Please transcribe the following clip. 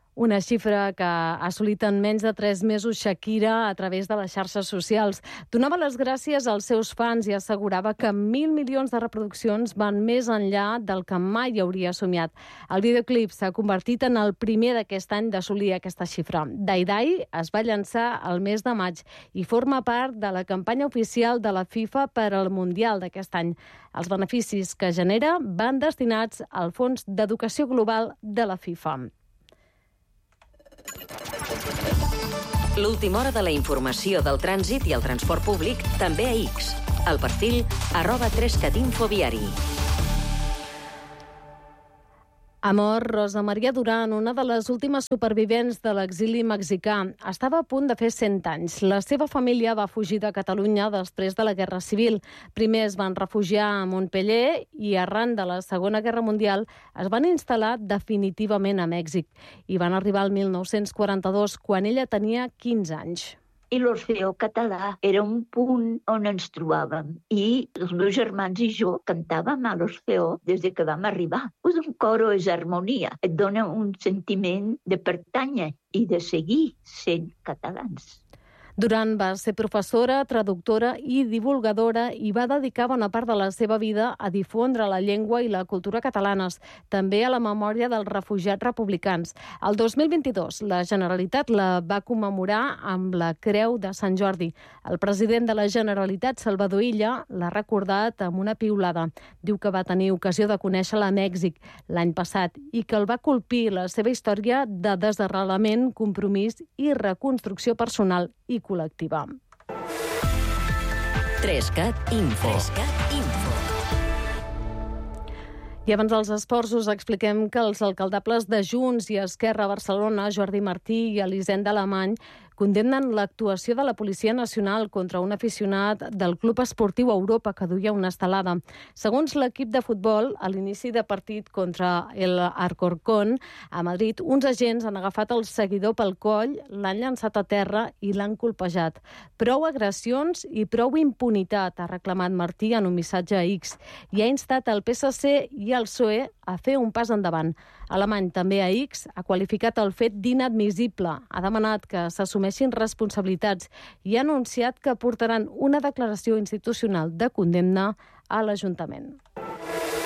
Una xifra que ha assolit en menys de 3 mesos Shakira a través de les xarxes socials. Donava les gràcies als seus fans i assegurava que 1.000 milions de reproduccions van més enllà del que mai hauria somiat. El videoclip s'ha convertit en el primer d'aquest any d'assolir aquesta xifra. Die Die es va llançar al mes de maig i forma part de la campanya oficial de la FIFA per al Mundial d'aquest any. Els beneficis que genera van destinats al Fons d'Educació Global de la FIFA. L'última hora de la informació del trànsit i el transport públic també a X. El perfil @3catinfoviari. Ha mort Rosa Maria Duran, una de les últimes supervivents de l'exili mexicà. Estava a punt de fer 100 anys. La seva família va fugir de Catalunya després de la Guerra Civil. Primer es van refugiar a Montpeller i arran de la Segona Guerra Mundial es van instal·lar definitivament a Mèxic. I van arribar al 1942, quan ella tenia 15 anys. I l'Orfeó Català era un punt on ens trobàvem. I els meus germans i jo cantàvem a l'Orfeó des que vam arribar. Un coro és harmonia, et dona un sentiment de pertànyer i de seguir sent catalans. Duran va ser professora, traductora i divulgadora i va dedicar bona part de la seva vida a difondre la llengua i la cultura catalanes, també a la memòria dels refugiats republicans. El 2022, la Generalitat la va commemorar amb la Creu de Sant Jordi. El president de la Generalitat, Salvador Illa, l'ha recordat amb una piulada. Diu que va tenir ocasió de conèixer-la a Mèxic l'any passat i que el va colpir la seva història de desarrelament, compromís i reconstrucció personal i col·lectiva. 3cat Info. I abans dels esports us expliquem que els alcaldables de Junts i Esquerra a Barcelona, Jordi Martí i Elisenda Alemany, condemnen l'actuació de la Policia Nacional contra un aficionat del Club Esportiu Europa que duia una estelada. Segons l'equip de futbol, a l'inici de partit contra el Alcorcón, a Madrid, uns agents han agafat el seguidor pel coll, l'han llançat a terra i l'han colpejat. Prou agressions i prou impunitat, ha reclamat Martí en un missatge a X, i ha instat el PSC i el PSOE a fer un pas endavant. Alemany, també a X, ha qualificat el fet d'inadmissible, ha demanat que s'assumeixin responsabilitats i ha anunciat que portaran una declaració institucional de condemna a l'Ajuntament.